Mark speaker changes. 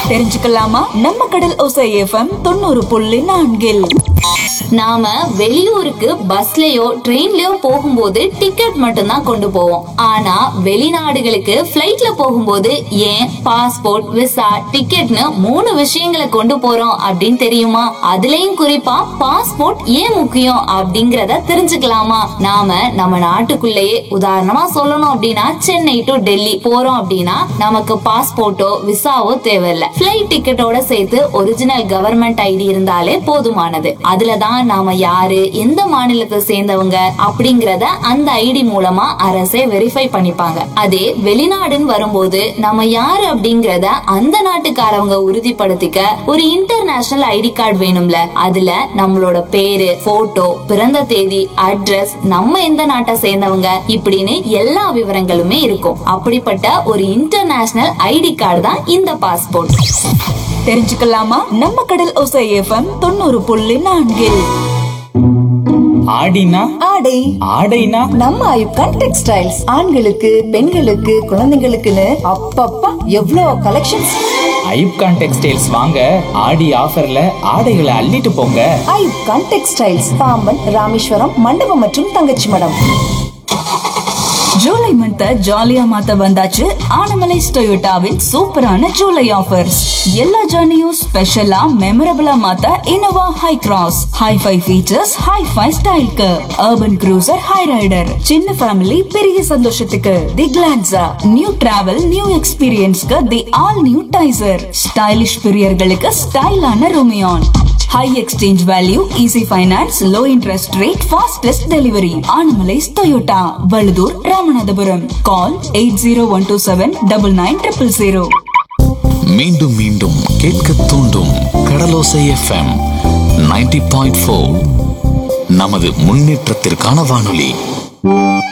Speaker 1: தெரிஞ்சுக்கலாமா? நம்ம கடல் ஓசை எஃப்எம் 90.4.
Speaker 2: நாம வெளியூருக்கு பஸ்லயோ ட்ரெயின்லயோ போகும்போது டிக்கெட் மட்டும் தான் கொண்டு போவோம். ஆனா வெளிநாடுகளுக்கு பிளைட்ல போகும்போது ஏன் பாஸ்போர்ட், விசா, டிக்கெட்னு 3 விஷயங்களை கொண்டு போறோம் அப்படின்னு தெரியுமா? அதுலயும் குறிப்பா பாஸ்போர்ட் ஏன் முக்கியம் அப்படிங்கறத தெரிஞ்சுக்கலாமா? நாம நம்ம நாட்டுக்குள்ளேயே உதாரணமா சொல்லணும் அப்படின்னா சென்னை டு டெல்லி போறோம் அப்படின்னா நமக்கு பாஸ்போர்ட்டோ விசாவோ தேவையில்ல. பிளைட் டிக்கெட்டோட சேர்த்து ஒரிஜினல் கவர்மெண்ட் ஐடி இருந்தாலே போதுமானது. அதுலதான் நாம யாரு, எந்த மாநிலத்தை சேர்ந்தவங்க அப்படிங்கறத அந்த ஐடி மூலமா அரசே வெரிஃபை பண்ணிப்பாங்க. அதே வெளிநாடுன்னு வரும்போது நம்ம யாரு அப்படிங்கறத அந்த நாட்டுக்காரவங்க உறுதிப்படுத்திக்க ஒரு இன்டர்நேஷனல் ஐடி கார்டு வேணும்ல. அதுல நம்மளோட பேரு, போட்டோ, பிறந்த தேதி, அட்ரஸ், நம்ம எந்த நாட்டை சேர்ந்தவங்க இப்படின்னு எல்லா விவரங்களுமே இருக்கும். அப்படிப்பட்ட ஒரு இன்டர்நேஷனல் ஐடி கார்டு தான் இந்த பாஸ்போர்ட்.
Speaker 1: தெரிஞ்சுக்கலாமா? நம்ம கடல் ஓசை எஃப்எம் 90.4.
Speaker 3: ஆடினா
Speaker 1: ஆடை
Speaker 3: ஆடைனா
Speaker 1: நம்ம ஐப்கான் டெக்ஸ்டைல்ஸ். ஆண்களுக்கு, பெண்களுக்கு, குழந்தைகளுக்குன்னு அப்பப்பா எவ்வளோ கலெக்ஷன்ஸ்.
Speaker 3: ஐப்கான் டெக்ஸ்டைல்ஸ் வாங்க, ஆடி ஆஃபர்ல ஆடைகளை அள்ளிட்டு போங்க.
Speaker 1: ஐப்கான் டெக்ஸ்டைல்ஸ், பாம்பன், ராமேஸ்வரம், மண்டபம் மற்றும் தங்கச்சி மடம். ஜூலை மந்த் ஜாலியா மாத்த வந்தாச்சு ஆனமலைஸ் டொயோட்டாவின் சூப்பரான ஜூலை ஆஃபர்ஸ். எல்லா ஜர்னியும் ஸ்பெஷலா மெமரபிளா மாத்த Innova high cross, high-five features, high-five ஸ்டைலுக்கு, அர்பன் க்ரூசர், ஹை ரைடர், சின்ன ஃபேமிலி பெரிய சந்தோஷத்துக்கு தி கிளான்சா, நியூ டிராவல் நியூ எக்ஸ்பீரியன்ஸ்க்கு தி all new Taisor, stylish பிரியர்களுக்கு ஸ்டைலான ரோமியான். High exchange value, easy finance, low interest rate, fastest delivery. Anamallais Toyota, Valuthur, Ramanathapuram. கால் 8012799000.
Speaker 4: மீண்டும் மீண்டும் கேட்க தூண்டும் கடலோசை எஃப்எம் 90.4. நமது முன்னேற்றத்திற்கான வானொலி.